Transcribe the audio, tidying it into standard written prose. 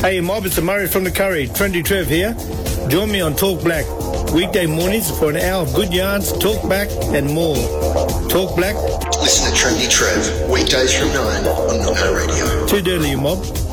Hey mob, it's the Murray from the Curry. Trendy Trev here. Join me on Talk Black. Weekday mornings for an hour of good yarns, talk back and more. Talk Black. Listen to Trendy Trev, weekdays from 9 on Nonho Radio. Too dirty, you mob.